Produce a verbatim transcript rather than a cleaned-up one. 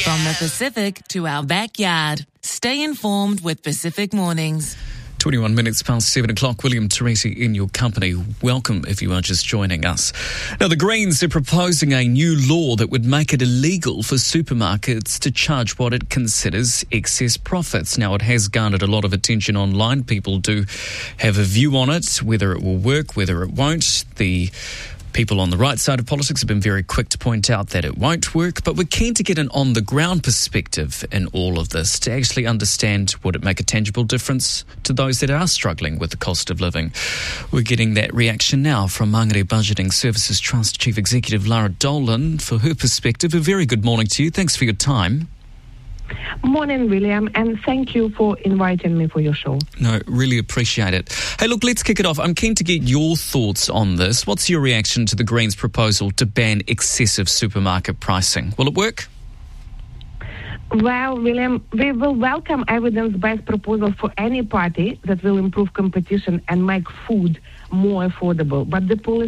From the Pacific to our backyard. Stay informed with Pacific Mornings. twenty-one minutes past seven o'clock. William Teresi in your company. Welcome if you are just joining us. Now, the Greens are proposing a new law that would make it illegal for supermarkets to charge what it considers excess profits. Now, it has garnered a lot of attention online. People do have a view on it, whether it will work, whether it won't. The people on the right side of politics have been very quick to point out that it won't work, but we're keen to get an on-the-ground perspective in all of this to actually understand would it make a tangible difference to those that are struggling with the cost of living. We're getting that reaction now from Mangere Budgeting Services Trust Chief Executive Lara Dolan for her perspective. A very good morning to you. Thanks for your time. Morning, William, and thank you for inviting me for your show. No, really appreciate it. Hey, look, let's kick it off. I'm keen to get your thoughts on this. What's your reaction to the Greens' proposal to ban excessive supermarket pricing? Will it work? Well, William, we will welcome evidence-based proposals for any party that will improve competition and make food more affordable. But the policy